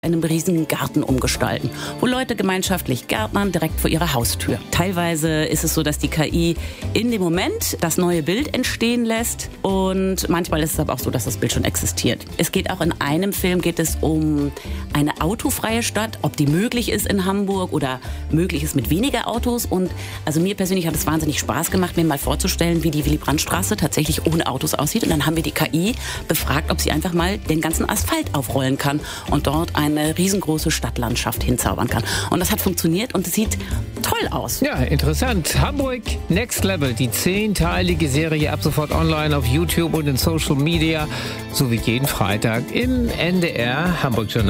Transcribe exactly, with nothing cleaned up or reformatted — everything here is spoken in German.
einem riesigen Garten umgestalten, wo Leute gemeinschaftlich gärtnern, direkt vor ihrer Haustür. Teilweise ist es so, dass die K I in dem Moment das neue Bild entstehen lässt und manchmal ist es aber auch so, dass das Bild schon existiert. Es geht auch in einem Film geht es um eine autofreie Stadt, ob die möglich ist in Hamburg oder möglich ist mit weniger Autos. Und also mir persönlich hat es wahnsinnig Spaß gemacht, mir mal vorzustellen, wie die Willy-Brandt-Straße tatsächlich ohne Autos aussieht. Und dann haben wir die K I befragt, ob sie einfach mal den ganzen Asphalt aufrollen kann und dort ein eine riesengroße Stadtlandschaft hinzaubern kann. Und das hat funktioniert und es sieht toll aus. Ja, interessant. Hamburg Next Level, die zehnteilige Serie ab sofort online auf YouTube und in Social Media, sowie jeden Freitag im N D R Hamburg Journal.